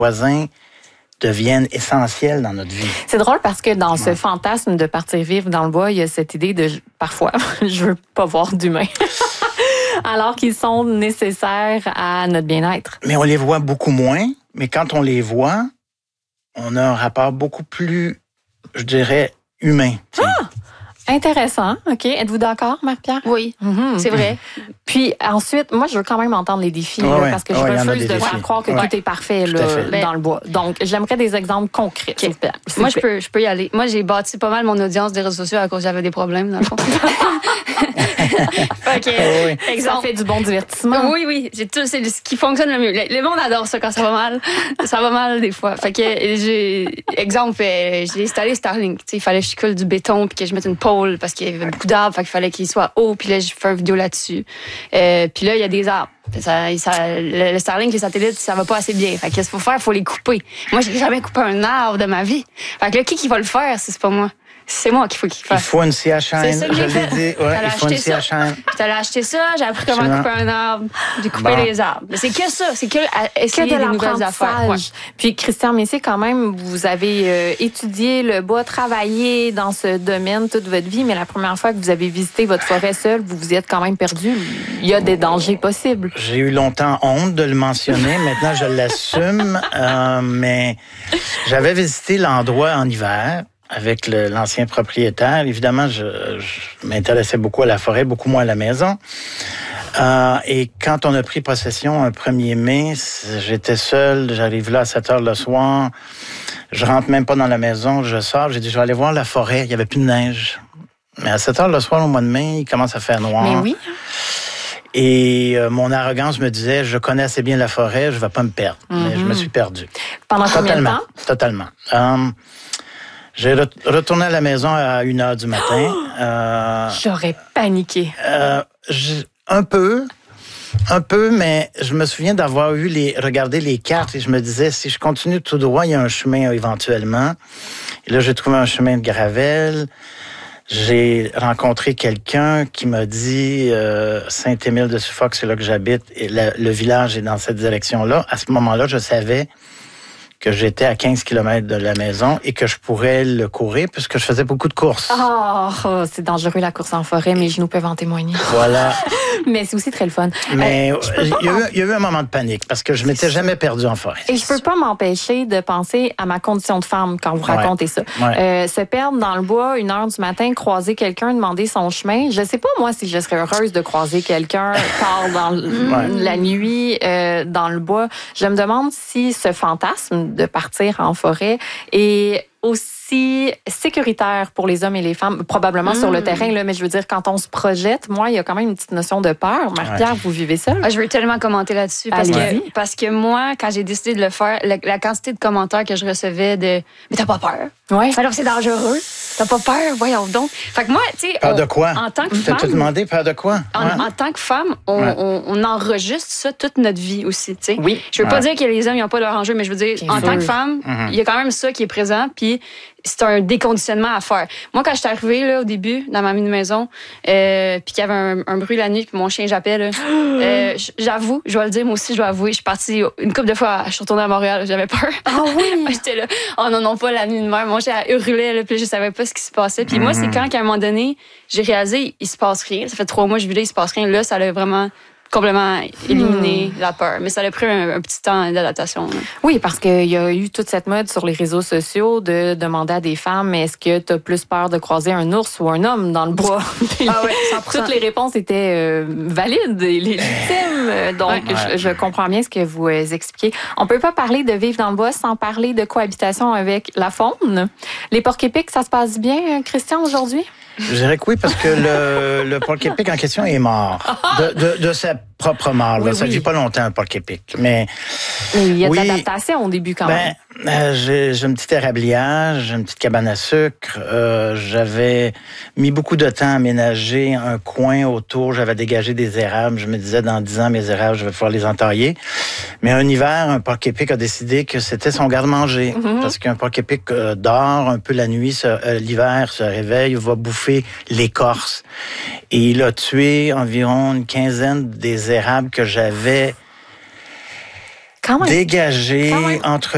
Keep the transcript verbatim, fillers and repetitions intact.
voisins deviennent essentiels dans notre vie. C'est drôle parce que dans ouais. ce fantasme de partir vivre dans le bois, il y a cette idée de, parfois, je veux pas voir d'humains. Alors qu'ils sont nécessaires à notre bien-être. Mais on les voit beaucoup moins, mais quand on les voit, on a un rapport beaucoup plus, je dirais, humain. T'sais. Ah! Intéressant. OK. Êtes-vous d'accord, Marie-Pierre? Oui, mm-hmm. c'est vrai. Puis ensuite, moi, je veux quand même entendre les défis, ouais, là, ouais. parce que je ouais, refuse de défis. faire croire que ouais. tout est parfait là, fait. dans le bois. Donc, j'aimerais des exemples concrets. Okay. Moi, je peux, je peux y aller. Moi, j'ai bâti pas mal mon audience des réseaux sociaux à cause que j'avais des problèmes, dans le fond. OK. Oui. Exemple. Ça fait du bon divertissement. Oui, oui. J'ai tout, c'est ce qui fonctionne le mieux. Le, le monde adore ça quand ça va mal. Ça va mal des fois. Fait que, j'ai, exemple, j'ai installé Starlink. Tu sais, il fallait que je coule du béton puis que je mette une pôle parce qu'il y avait beaucoup d'arbres. Fait qu'il fallait qu'il soit haut. Puis là, j'ai fait une vidéo là-dessus. Euh, puis là, il y a des arbres. Ça, ça, le Starlink, les satellites, ça va pas assez bien. Fait qu'est-ce qu'il faut faire? Il faut les couper. Moi, j'ai jamais coupé un arbre de ma vie. Fait que là, qui qui va le faire si c'est pas moi? C'est moi qu'il faut qu'il fasse. Il faut une scie à chaîne, c'est ça que je j'ai l'ai fait. dit. Ouais, il faut une scie à chaîne. J'allais acheter ça, j'ai appris comment Absolument. couper un arbre, j'ai coupé Bon. les arbres. Mais c'est que ça, c'est que essayer que de des nouvelles affaires. Ouais. Puis Christian Messier, quand même, vous avez euh, étudié le bois, travaillé dans ce domaine toute votre vie, mais la première fois que vous avez visité votre forêt seule, vous vous y êtes quand même perdu. Il y a des dangers possibles. J'ai eu longtemps honte de le mentionner. Maintenant, je l'assume. Euh, mais j'avais visité l'endroit en hiver avec le, l'ancien propriétaire. Évidemment, je, je m'intéressais beaucoup à la forêt, beaucoup moins à la maison. Euh, et quand on a pris possession un premier mai, j'étais seul, j'arrive là à sept heures le soir, je rentre même pas dans la maison, je sors, j'ai dit, je vais aller voir la forêt, il y avait plus de neige. Mais à sept heures le soir, au mois de mai, il commence à faire noir. Mais oui. Et euh, mon arrogance me disait, je connais assez bien la forêt, je vais pas me perdre. Mm-hmm. Mais je me suis perdu. Pendant combien de temps? Totalement. Um, J'ai retourné à la maison à une heure du matin. Oh! Euh, J'aurais paniqué. Euh, un peu, un peu, mais je me souviens d'avoir eu les, regardé les cartes et je me disais, si je continue tout droit, il y a un chemin éventuellement. Et là, j'ai trouvé un chemin de gravelle. J'ai rencontré quelqu'un qui m'a dit euh, Saint-Émile-de-Suffolk, c'est là que j'habite, et la, le village est dans cette direction-là. À ce moment-là, je savais que j'étais à quinze kilomètres de la maison et que je pourrais le courir puisque je faisais beaucoup de courses. Oh, oh c'est dangereux la course en forêt, mes genoux peuvent en témoigner. Voilà. Mais c'est aussi très le fun. Mais euh, il, y a eu, il y a eu un moment de panique parce que je m'étais jamais perdu en forêt. Et je peux pas m'empêcher de penser à ma condition de femme quand vous racontez ouais. ça. Ouais. Euh, se perdre dans le bois une heure du matin, croiser quelqu'un, demander son chemin. Je sais pas moi si je serais heureuse de croiser quelqu'un tard dans ouais. la nuit euh, dans le bois. Je me demande si ce fantasme de partir en forêt est aussi sécuritaire pour les hommes et les femmes, probablement mmh. sur le terrain, là, mais je veux dire, quand on se projette, moi, il y a quand même une petite notion de peur. Marie-Pierre, ouais. vous vivez seule? Ah, je veux tellement commenter là-dessus parce que, parce que moi, quand j'ai décidé de le faire, la, la quantité de commentaires que je recevais de « Mais t'as pas peur? Ouais. Alors c'est dangereux? T'as pas peur? Voyons donc. » Fait que moi, tu sais... Peur de quoi? En tant que femme... Tu t'as demandé peur de quoi? En, ouais. en tant que femme, on, ouais. on, on enregistre ça toute notre vie aussi, tu sais. Oui. Je veux ouais. pas dire que les hommes n'ont pas leur enjeu, mais je veux dire, Bien en sûr. tant que femme, mm-hmm. il y a quand même ça qui est présent, puis c'est un déconditionnement à faire. Moi, quand je suis arrivée là, au début, dans ma mini-maison, euh, puis qu'il y avait un, un bruit la nuit, puis mon chien jappait, là, euh, j'avoue, je vais le dire, moi aussi, je dois avouer, je suis partie une couple de fois, je suis retournée à Montréal, j'avais peur. Ah oh, oui? J'étais là, oh non, non, pas la nuit de mer. Mon chien hurlait, là, puis je savais pas ce qui se passait. Puis mm-hmm. moi, c'est quand, qu'à un moment donné, j'ai réalisé, il se passe rien. Ça fait trois mois que je vis là, il se passe rien. Là, ça a vraiment complètement éliminé hmm. la peur. Mais ça a pris un, un petit temps d'adaptation. Là. Oui, parce qu'il y a eu toute cette mode sur les réseaux sociaux de demander à des femmes, est-ce que tu as plus peur de croiser un ours ou un homme dans le bois? Ah ouais, cent pour cent. Toutes les réponses étaient euh, valides et légitimes. Donc, ouais. je, je comprends bien ce que vous euh, expliquez. On peut pas parler de vivre dans le bois sans parler de cohabitation avec la faune. Les porcs-épics, ça se passe bien, Christian, aujourd'hui? Je dirais que oui, parce que le, le porc-épic en question est mort. De, de, de sa propre mort. Là. Oui, ça ne oui. vit pas longtemps, un porc-épic. Mais, Mais il y a oui, de l'adaptation au début quand ben, même. Euh, j'ai, j'ai un petit érabliage, j'ai une petite cabane à sucre. Euh, j'avais mis beaucoup de temps à aménager un coin autour. J'avais dégagé des érables. Je me disais, dans dix ans, mes érables, je vais pouvoir les entailler. Mais un hiver, un porc-épic a décidé que c'était son garde-manger. Mm-hmm. Parce qu'un porc-épic euh, dort un peu la nuit, se, euh, l'hiver, se réveille, va bouffer l'écorce. Et il a tué environ une quinzaine des érables que j'avais dégagés entre